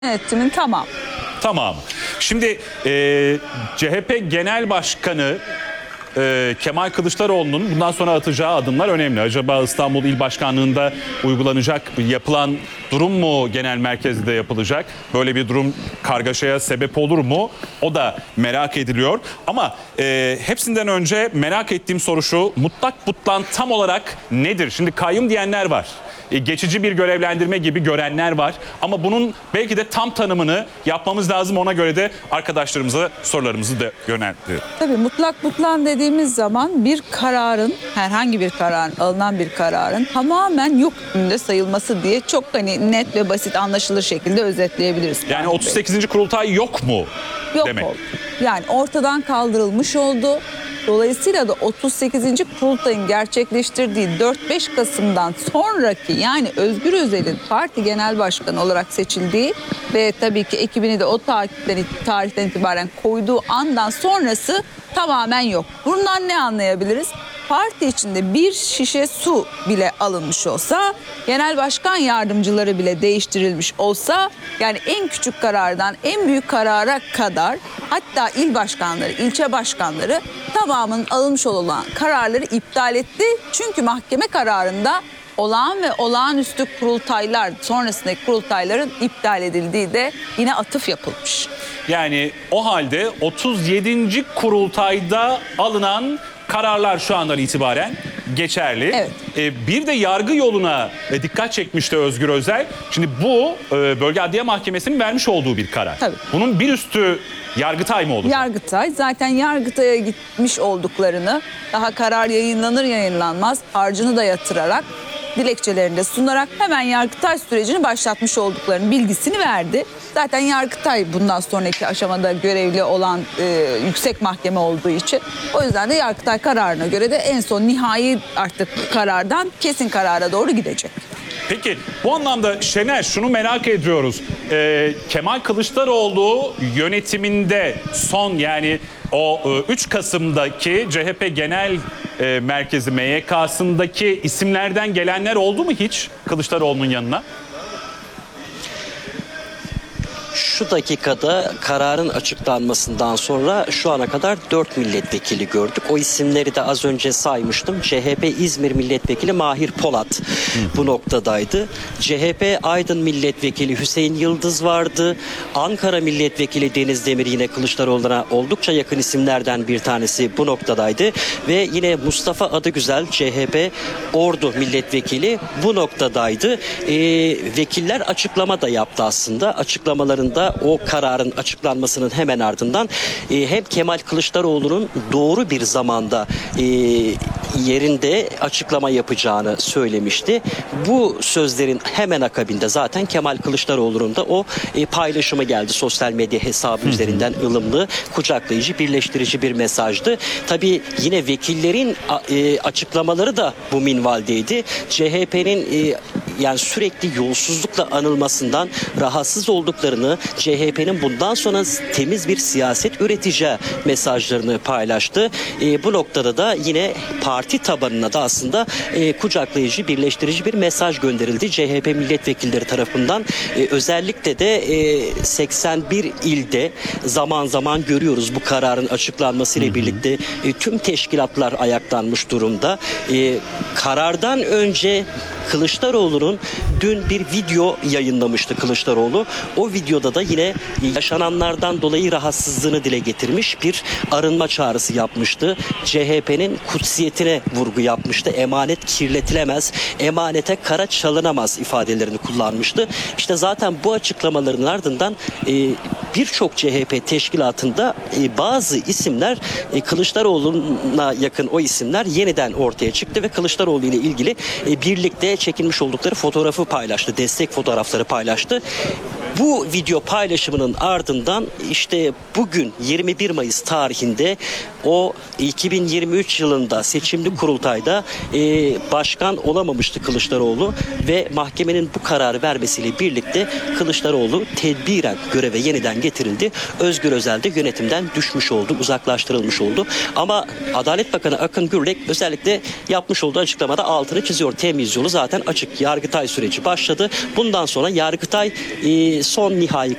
Yönetimin tamam. Tamam. Şimdi CHP Genel Başkanı Kemal Kılıçdaroğlu'nun bundan sonra atacağı adımlar önemli. Acaba İstanbul İl Başkanlığı'nda uygulanacak, yapılan durum mu genel merkezde yapılacak? Böyle bir durum kargaşaya sebep olur mu? O da merak ediliyor. Ama hepsinden önce merak ettiğim soru şu: mutlak butlan tam olarak nedir? Şimdi kayyum diyenler var. Geçici bir görevlendirme gibi görenler var. Ama bunun belki de tam tanımını yapmamız lazım. Ona göre de arkadaşlarımıza sorularımızı da yöneltiyoruz. Tabii mutlak butlan dediğimiz zaman bir kararın, herhangi bir kararın, alınan bir kararın tamamen yok hükmünde sayılması diye çok net ve basit anlaşılır şekilde özetleyebiliriz. Yani 38. kurultay yok mu? Yok demek. oldu. Yani ortadan kaldırılmış oldu. Dolayısıyla da 38. kurultayın gerçekleştirdiği 4-5 Kasım'dan sonraki, yani Özgür Özel'in parti genel başkanı olarak seçildiği ve tabii ki ekibini de o tarihten itibaren koyduğu andan sonrası tamamen yok. Bundan ne anlayabiliriz? Parti içinde bir şişe su bile alınmış olsa, genel başkan yardımcıları bile değiştirilmiş olsa, yani en küçük karardan en büyük karara kadar, hatta il başkanları, ilçe başkanları tamamının alınmış olan kararları iptal etti. Çünkü mahkeme kararında olağan ve olağanüstü kurultaylar sonrasındaki kurultayların iptal edildiği de yine atıf yapılmış. Yani o halde 37. kurultayda alınan kararlar şu andan itibaren geçerli. Evet. Bir de yargı yoluna dikkat çekmişti Özgür Özel. Şimdi bu Bölge Adliye Mahkemesi'nin vermiş olduğu bir karar. Tabii. Bunun bir üstü Yargıtay mı olacak? Yargıtay. Zaten Yargıtay'a gitmiş olduklarını daha karar yayınlanır yayınlanmaz harcını da yatırarak, dilekçelerini de sunarak hemen Yargıtay sürecini başlatmış olduklarının bilgisini verdi. Zaten Yargıtay bundan sonraki aşamada görevli olan yüksek mahkeme olduğu için, o yüzden de Yargıtay kararına göre de en son nihai artık karardan kesin karara doğru gidecek. Peki bu anlamda Şener, şunu merak ediyoruz. Kemal Kılıçdaroğlu yönetiminde son, yani o 3 Kasım'daki CHP Genel Merkezi MYK'sındaki isimlerden gelenler oldu mu hiç Kılıçdaroğlu'nun yanına? Şu dakikada kararın açıklanmasından sonra şu ana kadar 4 milletvekili gördük. O isimleri de az önce saymıştım. CHP İzmir Milletvekili Mahir Polat bu noktadaydı. CHP Aydın Milletvekili Hüseyin Yıldız vardı. Ankara Milletvekili Deniz Demir yine Kılıçdaroğlu'na oldukça yakın isimlerden bir tanesi bu noktadaydı. Ve yine Mustafa Adıgüzel CHP Ordu Milletvekili bu noktadaydı. Vekiller açıklama da yaptı aslında. Açıklamalarında o kararın açıklanmasının hemen ardından hem Kemal Kılıçdaroğlu'nun doğru bir zamanda yerinde açıklama yapacağını söylemişti. Bu sözlerin hemen akabinde zaten Kemal Kılıçdaroğlu'nun da o paylaşımı geldi. Sosyal medya hesabı üzerinden ılımlı, kucaklayıcı, birleştirici bir mesajdı. Tabii yine vekillerin açıklamaları da bu minvaldeydi. CHP'nin yani sürekli yolsuzlukla anılmasından rahatsız olduklarını, CHP'nin bundan sonra temiz bir siyaset üreteceği mesajlarını paylaştı. Bu noktada da yine parti tabanına da aslında kucaklayıcı, birleştirici bir mesaj gönderildi CHP milletvekilleri tarafından. Özellikle de 81 ilde zaman zaman görüyoruz bu kararın açıklanmasıyla birlikte tüm teşkilatlar ayaklanmış durumda. Karardan önce Kılıçdaroğlu'nun dün bir video yayınlamıştı Kılıçdaroğlu. O videoda da yine yaşananlardan dolayı rahatsızlığını dile getirmiş, bir arınma çağrısı yapmıştı. CHP'nin kutsiyetine vurgu yapmıştı. Emanet kirletilemez, emanete kara çalınamaz ifadelerini kullanmıştı. İşte zaten bu açıklamaların ardından birçok CHP teşkilatında bazı isimler, Kılıçdaroğlu'na yakın o isimler yeniden ortaya çıktı ve Kılıçdaroğlu ile ilgili birlikte çekilmiş oldukları fotoğrafı paylaştı. Destek fotoğrafları paylaştı. Bu video paylaşımının ardından işte bugün 21 Mayıs tarihinde o 2023 yılında seçimli kurultayda başkan olamamıştı Kılıçdaroğlu ve mahkemenin bu kararı vermesiyle birlikte Kılıçdaroğlu tedbiren göreve yeniden getirildi. Özgür Özel de yönetimden düşmüş oldu, uzaklaştırılmış oldu. Ama Adalet Bakanı Akın Gürlek özellikle yapmış olduğu açıklamada altını çiziyor. Temiz yolu zaten açık. Yargıtay süreci başladı. Bundan sonra Yargıtay son nihai